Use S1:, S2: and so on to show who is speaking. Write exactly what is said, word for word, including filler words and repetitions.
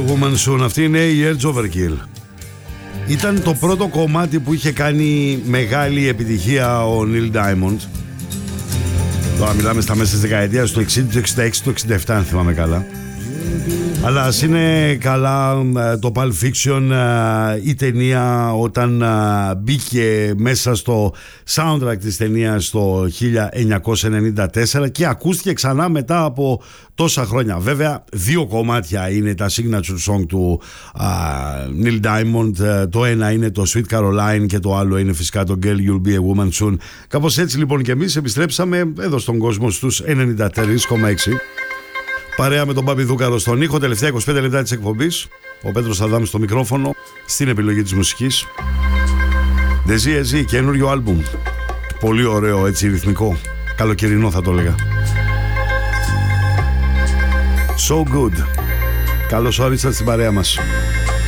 S1: Woman Soon. Αυτή είναι η Edge Overkill. Ήταν το πρώτο κομμάτι που είχε κάνει μεγάλη επιτυχία ο Neil Diamond. Τώρα μιλάμε στα μέσα της δεκαετίας του εξήντα, του εξήντα έξι, του εξήντα επτά αν θυμάμαι καλά. Αλλά ας είναι καλά το Pulp Fiction, η ταινία όταν μπήκε μέσα στο soundtrack της ταινίας το χίλια εννιακόσια ενενήντα τέσσερα και ακούστηκε ξανά μετά από τόσα χρόνια. Βέβαια δύο κομμάτια είναι τα signature song του uh, Neil Diamond. Το ένα είναι το Sweet Caroline και το άλλο είναι φυσικά το Girl You'll Be a Woman Soon. Κάπως έτσι λοιπόν και εμείς επιστρέψαμε εδώ στον κόσμο στους ενενήντα τρία κόμμα έξι. Παρέα με τον Μπάμπη Δούκαρο στον ήχο, τελευταία είκοσι πέντε λεπτά της εκπομπής. Ο Πέτρος Αδάμ στο μικρόφωνο, στην επιλογή της μουσικής. Δεζί Εζί, καινούριο άλμπουμ. Πολύ ωραίο, έτσι ρυθμικό. Καλοκαιρινό θα το έλεγα. So good. Καλώς όρισατε στην παρέα μας.